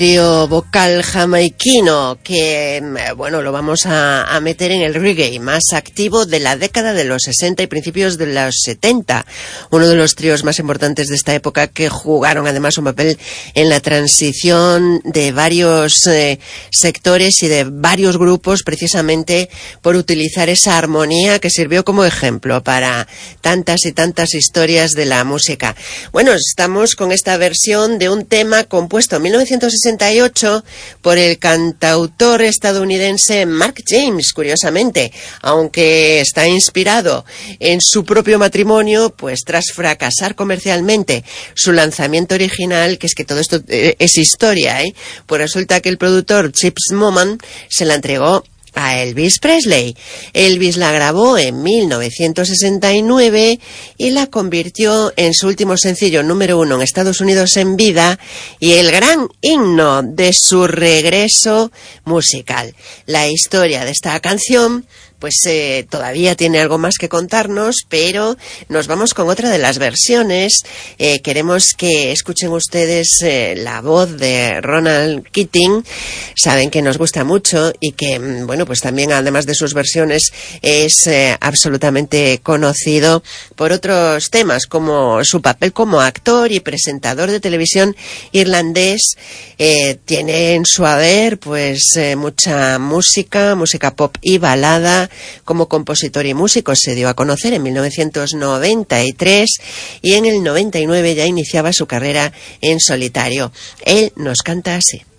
Trío vocal jamaiquino que, bueno, lo vamos a meter en el reggae más activo de la década de los 60 y principios de los 70. Uno de los tríos más importantes de esta época que jugaron además un papel en la transición de varios sectores y de varios grupos, precisamente por utilizar esa armonía que sirvió como ejemplo para tantas y tantas historias de la música. Bueno, estamos con esta versión de un tema compuesto en 1968 por el cantautor estadounidense Mark James, curiosamente, aunque está inspirado en su propio matrimonio, pues tras fracasar comercialmente su lanzamiento original, que es que todo esto es historia, pues resulta que el productor Chips Moman se la entregó a Elvis Presley. Elvis la grabó en 1969 y la convirtió en su último sencillo número 1 en Estados Unidos en vida y el gran himno de su regreso musical. La historia de esta canción pues todavía tiene algo más que contarnos, pero nos vamos con otra de las versiones. Queremos que escuchen ustedes la voz de Ronan Keating. Saben que nos gusta mucho y que, bueno, pues también además de sus versiones es absolutamente conocido por otros temas, como su papel como actor y presentador de televisión irlandés. Tiene en su haber pues mucha música pop y balada. Como compositor y músico se dio a conocer en 1993 y en el 99 ya iniciaba su carrera en solitario. Él nos canta así.